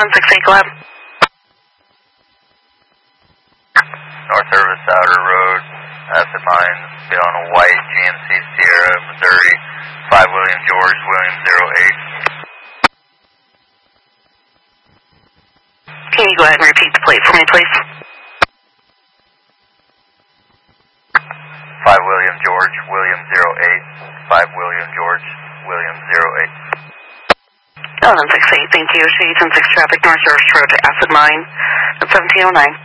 1168, go ahead. North Service Outer Road, Acid Mine, get on a white GMC Sierra, Missouri, 5 William George, William 08. Can you go ahead and repeat the plate for me, please? 5 William George, William 08, 5 William George, William 08. 1168, thank you. Shades and 6 traffic, North Service Road to Acid Mine at 1709.